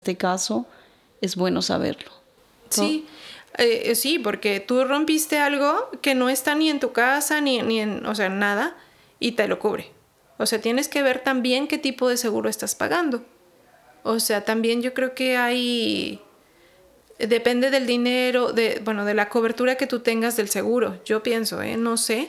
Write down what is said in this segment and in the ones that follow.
este caso es bueno saberlo. Sí, sí, porque tú rompiste algo que no está ni en tu casa, ni en, o sea, nada, y te lo cubre. O sea, tienes que ver también qué tipo de seguro estás pagando. O sea, también yo creo que depende del dinero, de la cobertura que tú tengas del seguro. Yo pienso, no sé.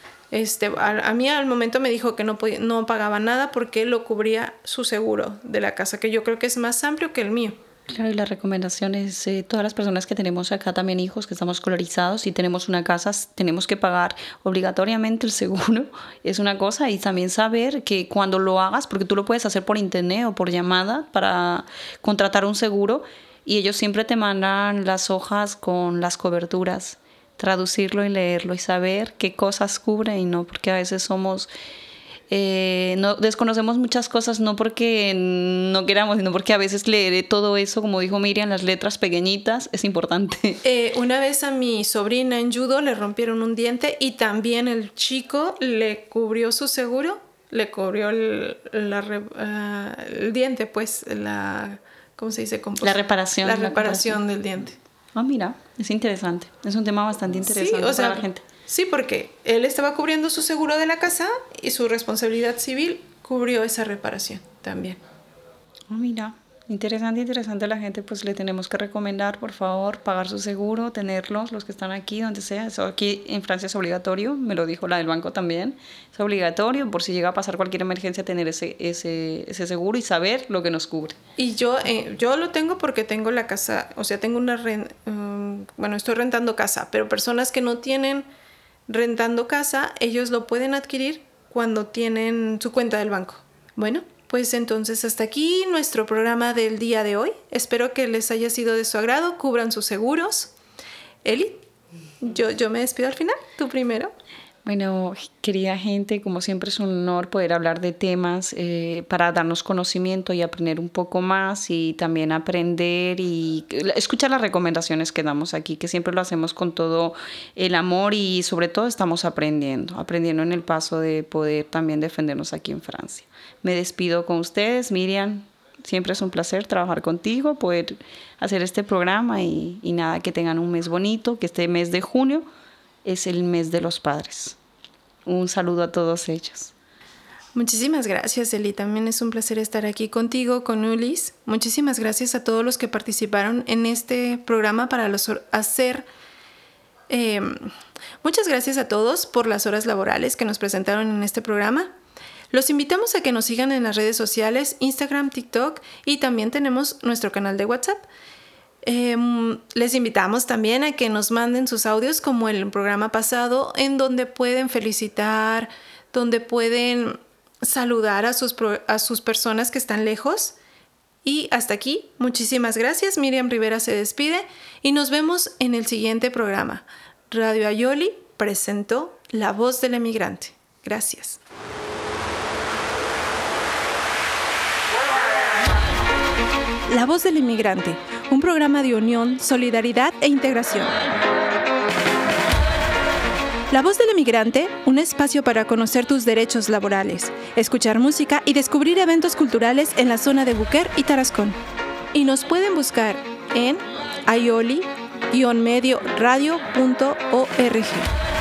A mí al momento me dijo que no pagaba nada porque lo cubría su seguro de la casa, que yo creo que es más amplio que el mío. Claro, y la recomendación es, todas las personas que tenemos acá también hijos, que estamos escolarizados y tenemos una casa, tenemos que pagar obligatoriamente el seguro, es una cosa, y también saber que cuando lo hagas, porque tú lo puedes hacer por internet o por llamada para contratar un seguro, y ellos siempre te mandan las hojas con las coberturas, traducirlo y leerlo y saber qué cosas cubre y no, porque a veces somos... no desconocemos muchas cosas, no porque no queramos, sino porque a veces leer todo eso, como dijo Miriam, las letras pequeñitas es importante. Una vez a mi sobrina en judo le rompieron un diente y también el chico le cubrió su seguro, le cubrió el diente, pues ¿cómo se dice? La reparación. La reparación del diente. Mira, es interesante, es un tema bastante interesante, sí, o sea, para la gente. Sí, porque él estaba cubriendo su seguro de la casa y su responsabilidad civil cubrió esa reparación también. Mira, interesante. La gente pues le tenemos que recomendar, por favor, pagar su seguro, tenerlos, los que están aquí, donde sea. Eso aquí en Francia es obligatorio, me lo dijo la del banco también. Es obligatorio, por si llega a pasar cualquier emergencia, tener ese seguro y saber lo que nos cubre. Y yo lo tengo porque tengo la casa, o sea, tengo estoy rentando casa, pero personas que no tienen rentando casa, ellos lo pueden adquirir cuando tienen su cuenta del banco. Bueno, pues entonces hasta aquí nuestro programa del día de hoy. Espero que les haya sido de su agrado, cubran sus seguros. Eli, yo me despido al final, tú primero. Bueno, querida gente, como siempre es un honor poder hablar de temas para darnos conocimiento y aprender un poco más, y también aprender y escuchar las recomendaciones que damos aquí, que siempre lo hacemos con todo el amor y sobre todo estamos aprendiendo en el paso de poder también defendernos aquí en Francia. Me despido con ustedes, Miriam. Siempre es un placer trabajar contigo, poder hacer este programa y nada, que tengan un mes bonito, que este mes de junio es el mes de los padres. Un saludo a todos ellos. Muchísimas gracias, Eli. También es un placer estar aquí contigo, con Ulis. Muchísimas gracias a todos los que participaron en este programa para hacer... muchas gracias a todos por las horas laborales que nos presentaron en este programa. Los invitamos a que nos sigan en las redes sociales, Instagram, TikTok, y también tenemos nuestro canal de WhatsApp. Les invitamos también a que nos manden sus audios como el programa pasado, en donde pueden felicitar, donde pueden saludar a sus personas que están lejos. Y hasta aquí, muchísimas gracias. Miriam Rivera se despide y nos vemos en el siguiente programa. Radio Ayoli presentó La Voz del Emigrante. Gracias. La Voz del Inmigrante, un programa de unión, solidaridad e integración. La Voz del Inmigrante, un espacio para conocer tus derechos laborales, escuchar música y descubrir eventos culturales en la zona de Buquer y Tarascón. Y nos pueden buscar en ayoli-medioradio.org.